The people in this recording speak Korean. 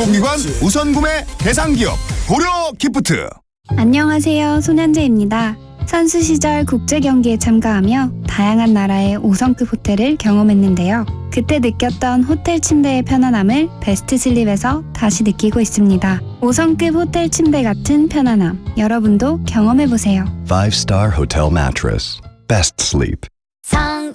항공기관 우선구매 대상기업 고려기프트. 안녕하세요. 손현재입니다. 선수 시절 국제경기에 참가하며 다양한 나라의 5성급 호텔을 경험했는데요. 그때 느꼈던 호텔 침대의 편안함을 베스트 슬립에서 다시 느끼고 있습니다. 5성급 호텔 침대 같은 편안함, 여러분도 경험해보세요. 5-star hotel mattress. Best sleep.